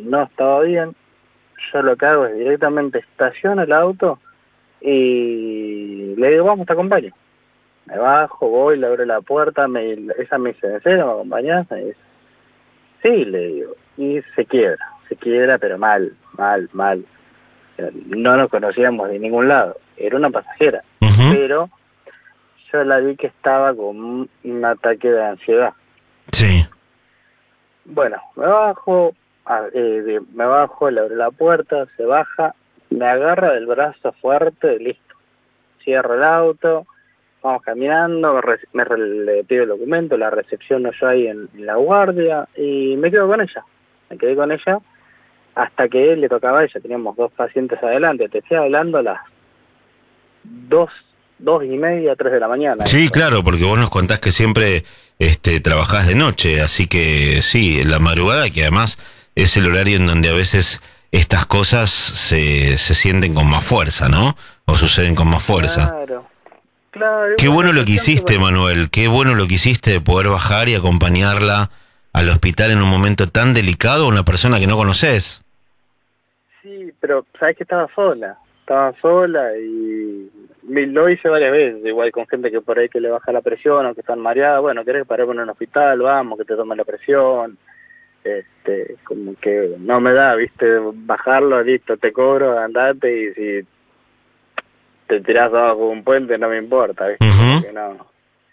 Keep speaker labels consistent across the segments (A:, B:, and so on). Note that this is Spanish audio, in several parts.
A: no estaba bien. Yo lo que hago es directamente estaciono el auto y le digo, vamos, te acompaño. Me bajo, voy, le abro la puerta, ella me dice, ¿en serio me acompañás? Me dice, sí, le digo. Y se quiebra, pero mal. No nos conocíamos de ningún lado, era una pasajera, pero yo la vi que estaba con un ataque de ansiedad.
B: Sí.
A: Bueno, me bajo, le abro la puerta, se baja, me agarra del brazo fuerte, listo. Cierro el auto, vamos caminando, le pido el documento, la recepciono yo ahí en la guardia y me quedo con ella. Me quedé con ella hasta que le tocaba a ella. Teníamos 2 pacientes adelante, te estoy hablando a las 2:30, 3 de la mañana.
B: Sí, claro, porque vos nos contás que siempre trabajás de noche, así que sí, en la madrugada, que además es el horario en donde a veces estas cosas se sienten con más fuerza, ¿no? O suceden con más fuerza.
A: Claro.
B: Qué bueno lo que hiciste, Manuel, qué bueno lo que hiciste de poder bajar y acompañarla al hospital en un momento tan delicado a una persona que no conoces.
A: Sí, pero sabes que estaba sola y lo hice varias veces, igual con gente que por ahí que le baja la presión o que están mareadas. Bueno, ¿querés parar con un hospital? Vamos, que te tomen la presión. Como que no me da, viste, bajarlo, listo, te cobro, andate, y si te tirás abajo de un puente no me importa, viste. Que no.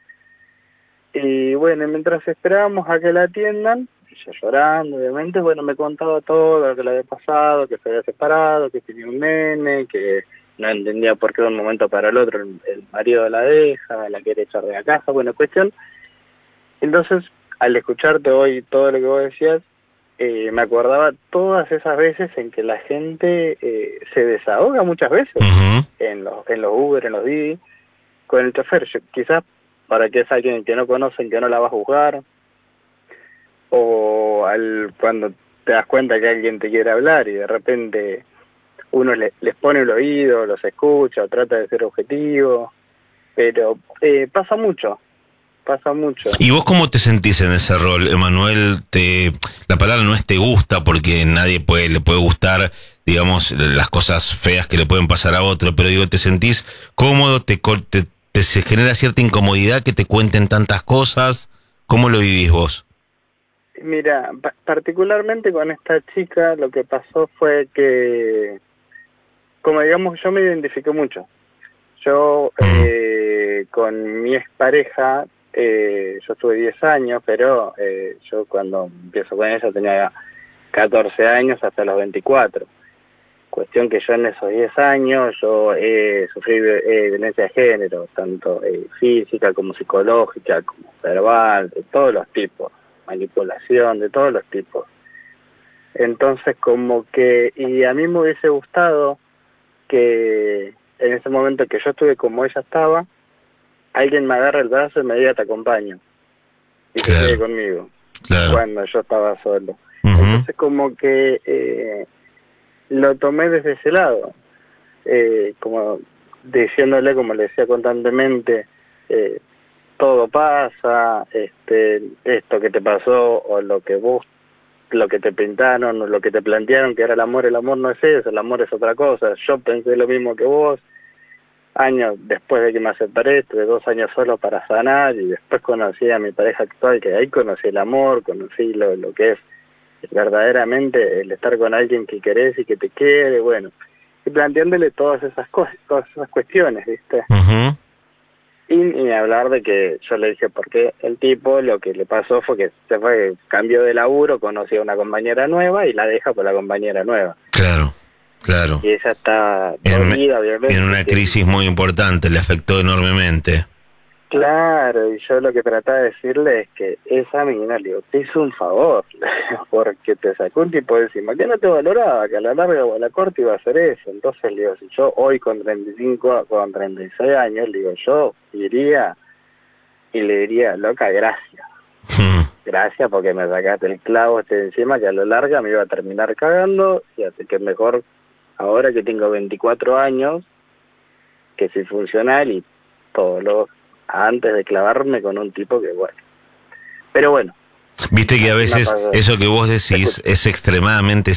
A: Y bueno, mientras esperábamos a que la atiendan, yo llorando, obviamente, bueno, me contaba todo lo que le había pasado, que se había separado, que tenía un nene, que no entendía por qué de un momento para el otro el marido la deja, la quiere echar de la casa, bueno, cuestión. Entonces, al escucharte hoy todo lo que vos decías, me acordaba todas esas veces en que la gente se desahoga muchas veces, en los Uber, en los Didi, con el chofer. Quizás para que es alguien que no conocen, que no la va a juzgar, o cuando te das cuenta que alguien te quiere hablar y de repente uno les pone el oído, los escucha o trata de ser objetivo, pero pasa mucho.
B: ¿Y vos cómo te sentís en ese rol, Emanuel? La palabra no es te gusta, porque nadie le puede gustar, digamos, las cosas feas que le pueden pasar a otro, pero digo, ¿te sentís cómodo? ¿Se genera cierta incomodidad que te cuenten tantas cosas? ¿Cómo lo vivís vos?
A: Mira, particularmente con esta chica lo que pasó fue que, como digamos, yo me identifiqué mucho. Yo con mi expareja, yo estuve 10 años, pero yo cuando empiezo con ella tenía 14 años hasta los 24. Cuestión que yo en esos 10 años yo sufrí violencia de género, tanto física como psicológica, como verbal, de todos los tipos, manipulación, de todos los tipos. Entonces como que, y a mí me hubiese gustado que en ese momento que yo estuve como ella estaba, alguien me agarra el brazo y me diga te acompaño y se quede conmigo, cuando yo estaba solo. Entonces como que lo tomé desde ese lado, como diciéndole, como le decía constantemente, todo pasa, esto que te pasó o lo que te pintaron o lo que te plantearon que era el amor no es eso, el amor es otra cosa. Yo pensé lo mismo que vos. Años después de que me separé, estuve 2 años solo para sanar y después conocí a mi pareja actual, que ahí conocí el amor, conocí lo que es verdaderamente el estar con alguien que querés y que te quiere, bueno, y planteándole todas esas cosas, todas esas cuestiones, ¿viste? Y hablar de que yo le dije, porque el tipo lo que le pasó fue que se fue, cambió de laburo, conoció a una compañera nueva y la deja por la compañera nueva.
B: Claro.
A: Y ella está dolida, obviamente.
B: En una crisis muy importante, le afectó enormemente.
A: Claro, y yo lo que trataba de decirle es que esa mina, le digo, te hizo un favor, porque te sacó un tipo de encima que no te valoraba, que a la larga o a la corte iba a hacer eso. Entonces le digo, si yo hoy con 36 años, le digo, yo iría y le diría, loca, gracias. Gracias porque me sacaste el clavo de encima, que a la larga me iba a terminar cagando, y así que mejor ahora que tengo 24 años, que soy funcional y todo lo antes de clavarme con un tipo que bueno. Pero bueno.
B: Viste que a veces eso que vos decís es extremadamente